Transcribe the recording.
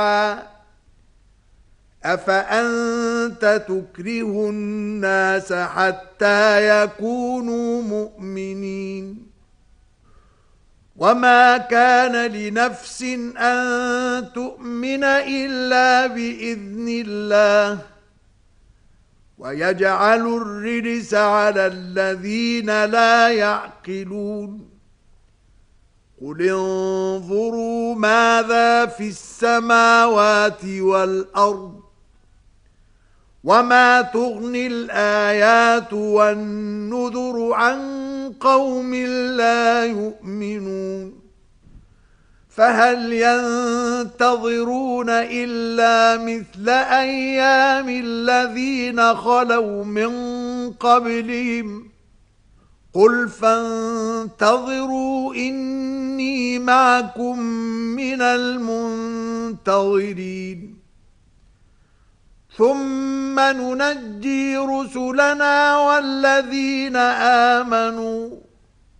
أفأنت تكره الناس حتى يكونوا مؤمنين وما كان لنفس أن تؤمن إلا بإذن الله ويجعل الرجس على الذين لا يعقلون قل انظروا ماذا في السماوات والأرض وما تغني الآيات والنذر عن قوم لا يؤمنون فهل ينتظرون إلا مثل أيام الذين خلوا من قبلهم قل فانتظروا إني معكم من المنتظرين ثم ننجي رسلنا والذين آمنوا